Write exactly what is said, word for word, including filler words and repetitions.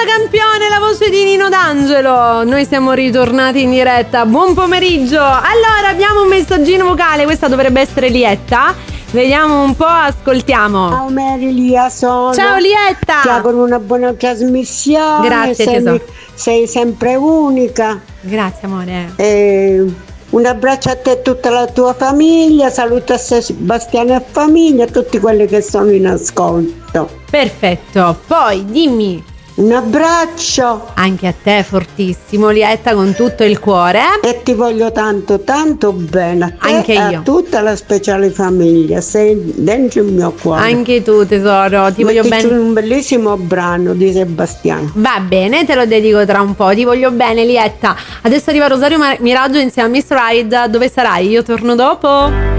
Campione, la voce di Nino D'Angelo. Noi siamo ritornati in diretta. Buon pomeriggio. Allora, abbiamo un messaggino vocale. Questa dovrebbe essere Lietta. Vediamo un po', ascoltiamo. Ciao Marilia, sono. Ciao Lietta. Ti auguro una buona trasmissione. Grazie, sei, tesoro. sei sempre unica. Grazie amore. E un abbraccio a te e tutta la tua famiglia. Saluto a Sebastiano e famiglia, a tutti quelli che sono in ascolto. Perfetto. Poi dimmi. Un abbraccio Anche a te fortissimo Lietta, con tutto il cuore. e ti voglio tanto tanto bene, a te Anche e io. a tutta la speciale famiglia, sei dentro il mio cuore. Anche tu tesoro, ti voglio Mettici bene. un bellissimo brano di Sebastiano. Va bene, te lo dedico tra un po'. Ti voglio bene Lietta. Adesso arriva Rosario Miraggio insieme a Miss Ride. Dove sarai? Io torno dopo.